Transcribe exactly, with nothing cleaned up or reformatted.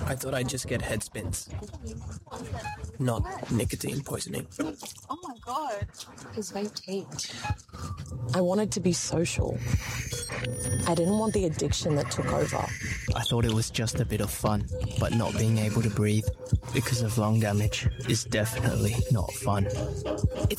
I thought I'd just get head spins, not nicotine poisoning. Oh my god. His vape taped. I wanted to be social. I didn't want the addiction that took over. I thought it was just a bit of fun, but not being able to breathe because of lung damage is definitely not fun.